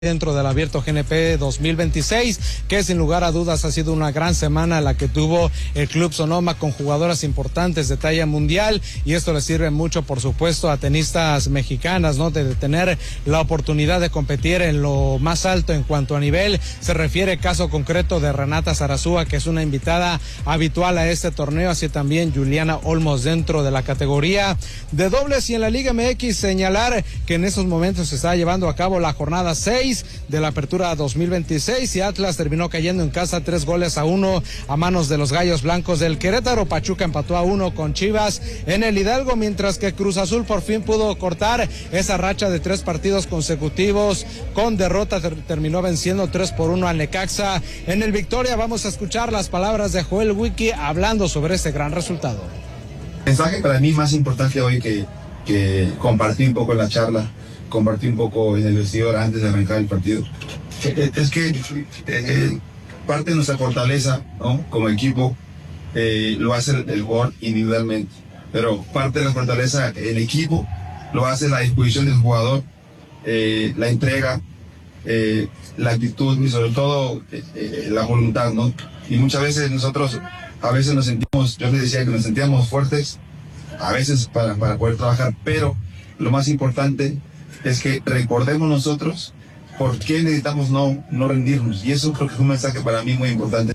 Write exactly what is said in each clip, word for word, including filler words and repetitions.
dentro del Abierto G N P dos mil veintiséis, que sin lugar a dudas ha sido una gran semana la que tuvo el Club Sonoma con jugadoras importantes de talla mundial, y esto le sirve mucho, por supuesto, a tenistas mexicanas, ¿no? De tener la oportunidad de competir en lo más alto en cuanto a nivel. Se refiere caso concreto de Renata Zarazúa, que es una invitada habitual a este torneo, así también Juliana Olmos dentro de la categoría de dobles. Y en la Liga M X señalar que en estos momentos se está llevando a cabo la jornada seis de la Apertura dos mil veintiséis, y Atlas terminó cayendo en casa tres goles a uno a manos de los Gallos Blancos del Querétaro. Pachuca empató a uno con Chivas en el Hidalgo, mientras que Cruz Azul por fin pudo cortar esa racha de tres partidos consecutivos con derrota. Ter- terminó venciendo tres por uno al Necaxa en el Victoria. Vamos a escuchar las palabras de Joel Wiki hablando sobre este gran resultado. El mensaje para mí más importante hoy que, que compartí un poco en la charla, compartí un poco en el vestidor antes de arrancar el partido, es que eh, parte de nuestra fortaleza, ¿no? Como equipo, eh, lo hace el, el jugador individualmente, pero parte de la fortaleza el equipo lo hace la disposición del jugador, eh, la entrega, eh, la actitud y sobre todo eh, eh, la voluntad, ¿no? Y muchas veces nosotros a veces nos sentimos, yo les decía que nos sentíamos fuertes a veces para, para poder trabajar, pero lo más importante es que recordemos nosotros por qué necesitamos no, no rendirnos, y eso creo que es un mensaje para mí muy importante.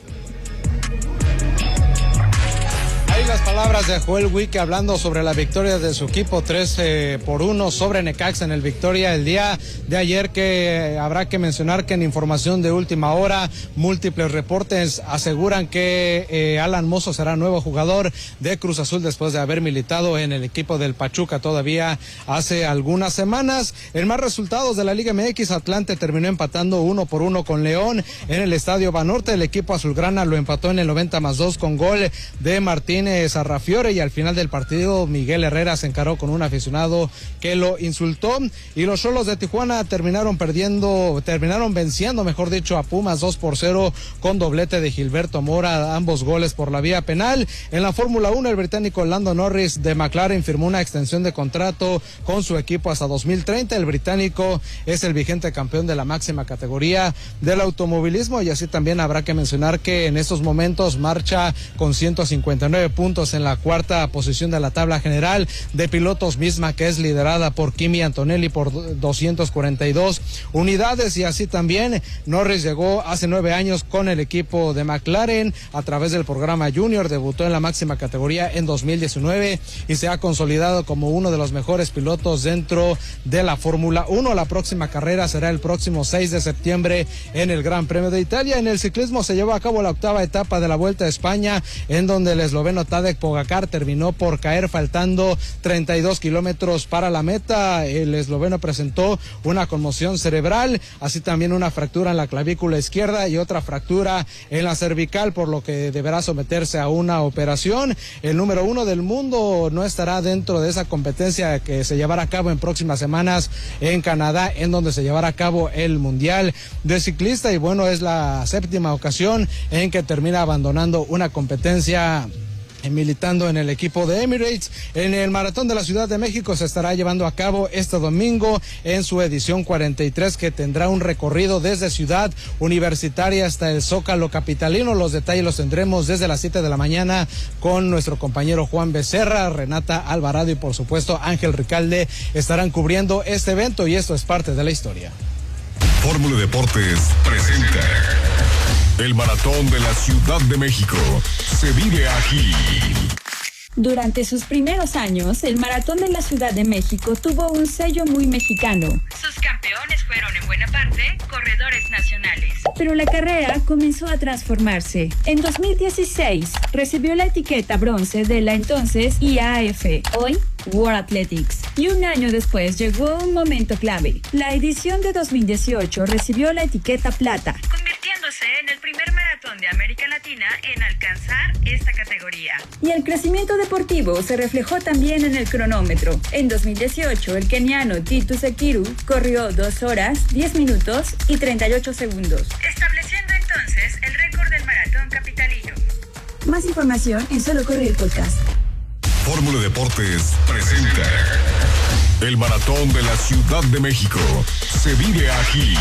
Las palabras de Joel Wiki hablando sobre la victoria de su equipo tres por uno sobre Necaxa en el Victoria el día de ayer, que habrá que mencionar que en información de última hora múltiples reportes aseguran que eh, Alan Mozo será nuevo jugador de Cruz Azul después de haber militado en el equipo del Pachuca todavía hace algunas semanas. En más resultados de la Liga M X, Atlante terminó empatando uno por uno con León en el Estadio Banorte. El equipo azulgrana lo empató en el noventa más dos con gol de Martínez Sarrafiore, y al final del partido Miguel Herrera se encaró con un aficionado que lo insultó, y los Xolos de Tijuana terminaron perdiendo, terminaron venciendo, mejor dicho, a Pumas dos por cero con doblete de Gilberto Mora, ambos goles por la vía penal. En la Fórmula uno, el británico Lando Norris de McLaren firmó una extensión de contrato con su equipo hasta dos mil treinta. El británico es el vigente campeón de la máxima categoría del automovilismo, y así también habrá que mencionar que en estos momentos marcha con ciento cincuenta y nueve puntos en la cuarta posición de la tabla general de pilotos, misma que es liderada por Kimi Antonelli por doscientas cuarenta y dos unidades. Y así también Norris llegó hace nueve años con el equipo de McLaren a través del programa Junior, debutó en la máxima categoría en dos mil diecinueve y se ha consolidado como uno de los mejores pilotos dentro de la Fórmula uno. La próxima carrera será el próximo seis de septiembre en el Gran Premio de Italia. En el ciclismo se llevó a cabo la octava etapa de la Vuelta a España, en donde el esloveno Tadej Pogacar terminó por caer faltando treinta y dos kilómetros para la meta. El esloveno presentó una conmoción cerebral, así también una fractura en la clavícula izquierda y otra fractura en la cervical, por lo que deberá someterse a una operación. El número uno del mundo no estará dentro de esa competencia que se llevará a cabo en próximas semanas en Canadá, en donde se llevará a cabo el Mundial de Ciclista, y bueno, es la séptima ocasión en que termina abandonando una competencia militando en el equipo de Emirates. En el Maratón de la Ciudad de México se estará llevando a cabo este domingo en su edición cuarenta y tres, que tendrá un recorrido desde Ciudad Universitaria hasta el Zócalo capitalino. Los detalles los tendremos desde las siete de la mañana con nuestro compañero Juan Becerra, Renata Alvarado y por supuesto Ángel Ricalde estarán cubriendo este evento, y esto es parte de la historia. Fórmula Deportes presenta el Maratón de la Ciudad de México. Se vive aquí. Durante sus primeros años, el Maratón de la Ciudad de México tuvo un sello muy mexicano. Sus campeones fueron en buena parte corredores nacionales. Pero la carrera comenzó a transformarse. En dos mil dieciséis, recibió la etiqueta bronce de la entonces I A F, hoy World Athletics. Y un año después llegó un momento clave. La edición de dos mil dieciocho recibió la etiqueta plata, convirtiéndose en el primer maratón de América Latina en alcanzar esta categoría. Y el crecimiento deportivo se reflejó también en el cronómetro. En dos mil dieciocho, el keniano Titus Sekiru corrió dos horas, diez minutos y treinta y ocho segundos, estableciendo entonces el récord del maratón capitalino. Más información en Solo Correr Podcast. Fórmula Deportes presenta El maratón de la Ciudad de México se vive aquí.